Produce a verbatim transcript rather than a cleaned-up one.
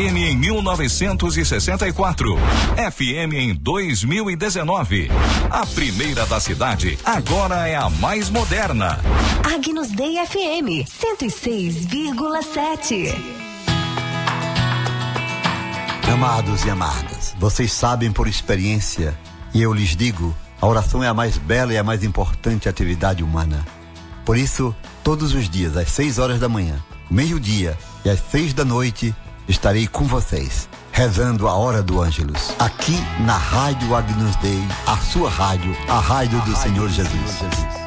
M em mil novecentos e sessenta e quatro, F M em dois mil e dezenove. A primeira da cidade agora é a mais moderna. Agnus Dei F M cento e seis vírgula sete. Amados e amadas, vocês sabem por experiência, e eu lhes digo, a oração é a mais bela e a mais importante atividade humana. Por isso, todos os dias, às seis horas da manhã, meio-dia e às seis da noite, estarei com vocês, rezando a hora do Ângelus, aqui na Rádio Agnus Dei, a sua rádio, a rádio do Senhor Jesus.